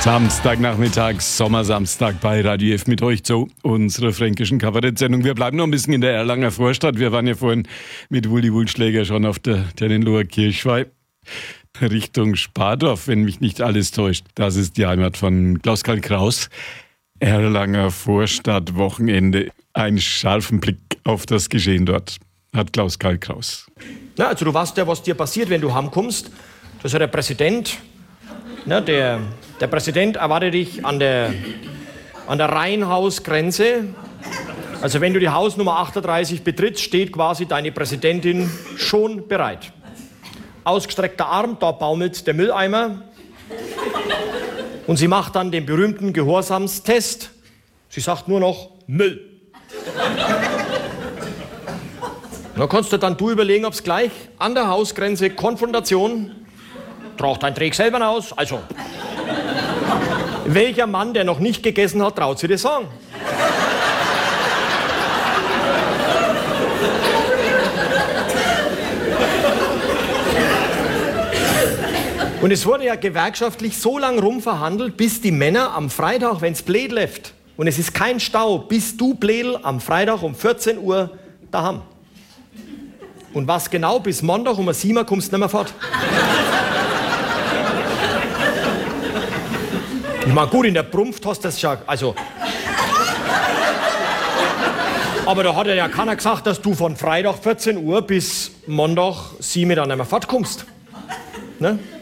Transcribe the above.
Samstagnachmittag, Sommersamstag bei Radio F mit euch zu unserer fränkischen Kabarettsendung. Wir bleiben noch ein bisschen in der Erlanger Vorstadt. Wir waren ja vorhin mit Wulli Wulschläger schon auf der Tennenloher Kirchweih Richtung Spardorf, wenn mich nicht alles täuscht. Das ist die Heimat von Klaus-Karl Kraus. Erlanger Vorstadt, Wochenende. Einen scharfen Blick auf das Geschehen dort hat Klaus-Karl Kraus. Na, also du weißt ja, was dir passiert, wenn du heimkommst. Das ist ja der Präsident. Na, der Präsident erwartet dich an der Reihenhausgrenze. Also wenn du die Hausnummer 38 betrittst, steht quasi deine Präsidentin schon bereit. Ausgestreckter Arm, da baumelt der Mülleimer. Und sie macht dann den berühmten Gehorsamstest. Sie sagt nur noch Müll. Da kannst du dann überlegen, ob es gleich an der Hausgrenze Konfrontation, trag dein Dreck selber aus. Also, welcher Mann, der noch nicht gegessen hat, traut sich das sagen? Und es wurde ja gewerkschaftlich so lang rumverhandelt, bis die Männer am Freitag, wenn's blöd läuft, und es ist kein Stau, bist du Blädel am Freitag um 14 Uhr daheim. Und was genau, bis Montag um 7 Uhr kommst du nicht mehr fort. Ich meine, gut, in der Prumpft hast du das schon, also... Aber da hat ja keiner gesagt, dass du von Freitag 14 Uhr bis Montag 7 Uhr dann nicht mehr fortkommst. Ne?